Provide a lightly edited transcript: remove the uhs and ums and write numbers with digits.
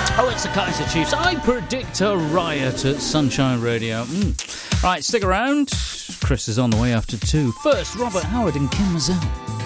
Oh, it's the Kaiser Chiefs. I predict a riot at Sunshine Radio. Right, stick around. Chris is on the way after 2. First, Robert Howard and Kim Mazel.